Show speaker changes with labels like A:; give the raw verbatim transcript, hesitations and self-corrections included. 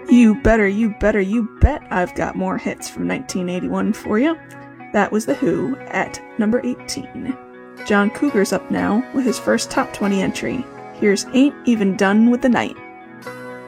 A: You better, you better, you bet I've got more hits from nineteen eighty-one for you. That was The Who at number eighteen. John Cougar's up now with his first top twenty entry. Here's Ain't Even Done with the Night.